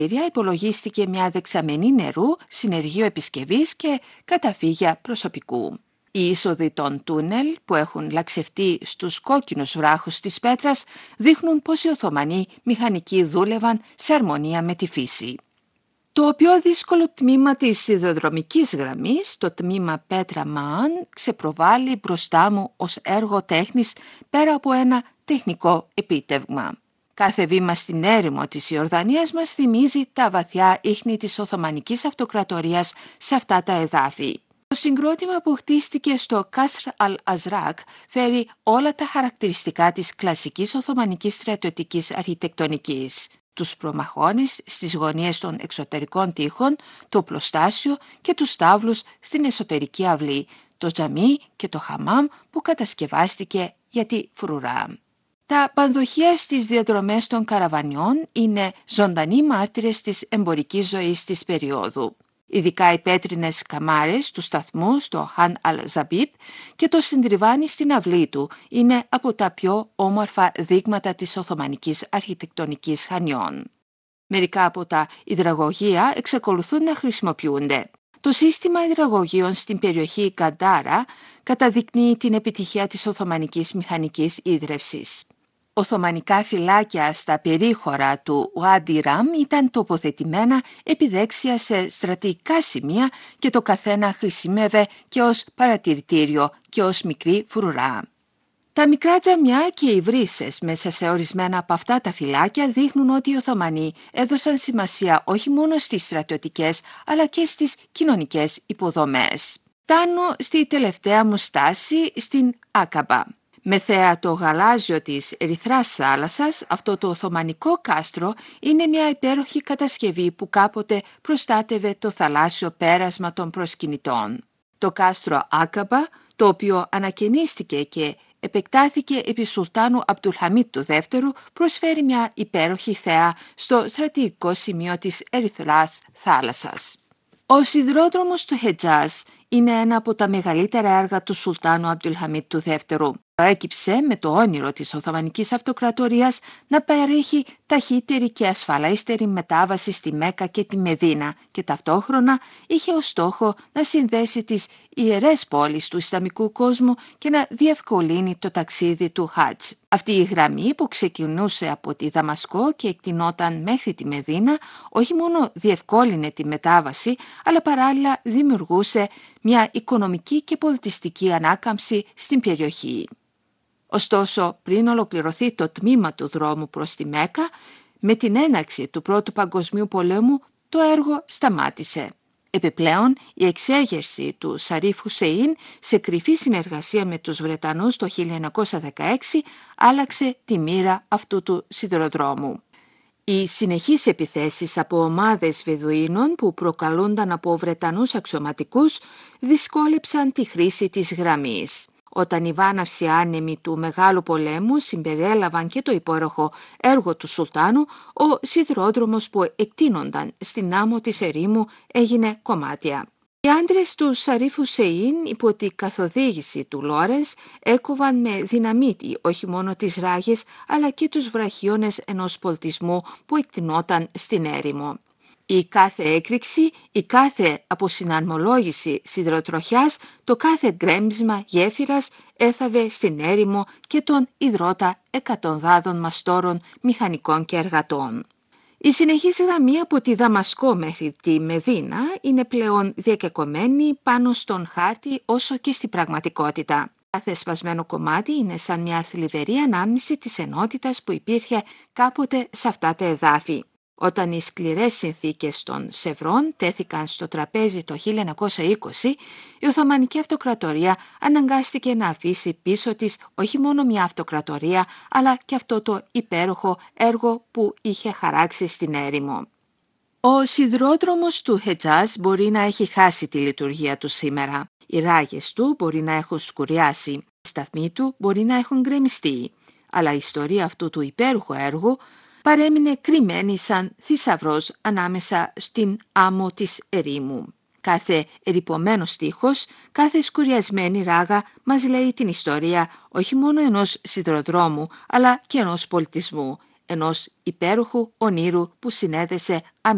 υπολογίστηκε μια δεξαμενή νερού, συνεργείο επισκευής και καταφύγια προσωπικού. Οι είσοδοι των τούνελ που έχουν λαξευτεί στους κόκκινους βράχους της πέτρας δείχνουν πως οι Οθωμανοί μηχανικοί δούλευαν σε αρμονία με τη φύση. Το πιο δύσκολο τμήμα της σιδηροδρομικής γραμμής, το τμήμα Πέτρα Μαάν, ξεπροβάλλει μπροστά μου ως έργο τέχνης πέρα από ένα τεχνικό επίτευγμα. Κάθε βήμα στην έρημο της Ιορδανίας μας θυμίζει τα βαθιά ίχνη της Οθωμανικής Αυτοκρατορίας σε αυτά τα εδάφη. Το συγκρότημα που χτίστηκε στο Κάσρ Αλ-Αζράκ φέρει όλα τα χαρακτηριστικά της κλασικής Οθωμανικής στρατιωτικής αρχιτεκτονικής. Τους προμαχώνες στις γωνίες των εξωτερικών τοίχων, το πλωστάσιο και τους στάβλους στην εσωτερική αυλή, το τζαμί και το χαμάμ που κατασκευάστηκε για τη φρουρά. Τα πανδοχεία στις διαδρομές των καραβανιών είναι ζωντανοί μάρτυρες της εμπορικής ζωής της περίοδου. Ειδικά οι πέτρινες καμάρες του σταθμού στο Χαν Αλ-Ζαμπίπ και το συντριβάνι στην αυλή του είναι από τα πιο όμορφα δείγματα της Οθωμανικής αρχιτεκτονικής Χανιών. Μερικά από τα υδραγωγεία εξακολουθούν να χρησιμοποιούνται. Το σύστημα υδραγωγείων στην περιοχή Καντάρα καταδεικνύει την επιτυχία της Οθωμανικής μηχανικής ίδρευσης. Οθωμανικά φυλάκια στα περίχωρα του Ουάντι Ραμ ήταν τοποθετημένα επιδέξια σε στρατηγικά σημεία και το καθένα χρησιμεύε και ως παρατηρητήριο και ως μικρή φρουρά. Τα μικρά τζαμιά και οι βρύσες μέσα σε ορισμένα από αυτά τα φυλάκια δείχνουν ότι οι Οθωμανοί έδωσαν σημασία όχι μόνο στις στρατιωτικές αλλά και στις κοινωνικές υποδομές. Φτάνω στη τελευταία μου στάση στην Άκαμπα. Με θέα το γαλάζιο της ερυθράς θάλασσας, αυτό το Οθωμανικό κάστρο είναι μια υπέροχη κατασκευή που κάποτε προστάτευε το θαλάσσιο πέρασμα των προσκυνητών. Το κάστρο Άκαμπα, το οποίο ανακαινίστηκε και επεκτάθηκε επί Σουλτάνου Αμπτουλχαμίτ του δεύτερου, προσφέρει μια υπέροχη θέα στο στρατηγικό σημείο της ερυθράς θάλασσας. Ο σιδηρόδρομος του Χετζάζ είναι ένα από τα μεγαλύτερα έργα του Σουλτάνου Αμπτουλχαμίτ του δεύτερου. Προέκυψε με το όνειρο της Οθωμανικής Αυτοκρατορίας να παρέχει ταχύτερη και ασφαλέστερη μετάβαση στη Μέκκα και τη Μεδίνα και ταυτόχρονα είχε ως στόχο να συνδέσει τις ιερές πόλεις του Ισλαμικού κόσμου και να διευκολύνει το ταξίδι του Χατζ. Αυτή η γραμμή που ξεκινούσε από τη Δαμασκό και εκτινόταν μέχρι τη Μεδίνα όχι μόνο διευκόλυνε τη μετάβαση αλλά παράλληλα δημιουργούσε μια οικονομική και πολιτιστική ανάκαμψη στην περιοχή. Ωστόσο, πριν ολοκληρωθεί το τμήμα του δρόμου προς τη Μέκκα, με την έναρξη του Πρώτου Παγκοσμίου Πολέμου το έργο σταμάτησε. Επιπλέον, η εξέγερση του Σαρίφ Χουσέιν σε κρυφή συνεργασία με τους Βρετανούς το 1916 άλλαξε τη μοίρα αυτού του σιδηροδρόμου. Οι συνεχείς επιθέσεις από ομάδες Βεδουίνων που προκαλούνταν από Βρετανούς αξιωματικούς δυσκόλεψαν τη χρήση της γραμμής. Όταν οι βάναυσοι άνεμοι του Μεγάλου Πολέμου συμπεριέλαβαν και το υπέροχο έργο του Σουλτάνου, ο σιδηρόδρομος που εκτείνονταν στην άμμο της ερήμου έγινε κομμάτια. Οι άντρες του Σαρίφ Χουσέιν υπό τη καθοδήγηση του Λόρενς έκοβαν με δυναμίτη όχι μόνο τις ράγες αλλά και τους βραχίονες ενός πολιτισμού που εκτινόταν στην έρημο. Η κάθε έκρηξη, η κάθε αποσυναρμολόγηση σιδηροτροχιάς, το κάθε γκρέμισμα γέφυρας έθαβε στην έρημο και τον ιδρώτα εκατοντάδων μαστόρων, μηχανικών και εργατών. Η συνεχής γραμμή από τη Δαμασκό μέχρι τη Μεδίνα είναι πλέον διακεκομένη πάνω στον χάρτη όσο και στην πραγματικότητα. Κάθε σπασμένο κομμάτι είναι σαν μια θλιβερή ανάμνηση της ενότητας που υπήρχε κάποτε σε αυτά τα εδάφη. Όταν οι σκληρές συνθήκες των Σευρών τέθηκαν στο τραπέζι το 1920, η Οθωμανική Αυτοκρατορία αναγκάστηκε να αφήσει πίσω της όχι μόνο μια αυτοκρατορία, αλλά και αυτό το υπέροχο έργο που είχε χαράξει στην έρημο. Ο σιδηρόδρομος του Χετζάζ μπορεί να έχει χάσει τη λειτουργία του σήμερα. Οι ράγες του μπορεί να έχουν σκουριάσει, οι σταθμοί του μπορεί να έχουν γκρεμιστεί, αλλά η ιστορία αυτού του υπέροχου έργου παρέμεινε κρυμμένη σαν θησαυρός ανάμεσα στην άμμο της ερήμου. Κάθε ερειπωμένος τοίχος, κάθε σκουριασμένη ράγα μας λέει την ιστορία όχι μόνο ενός σιδηροδρόμου, αλλά και ενός πολιτισμού, ενός υπέροχου ονείρου που συνέδεσε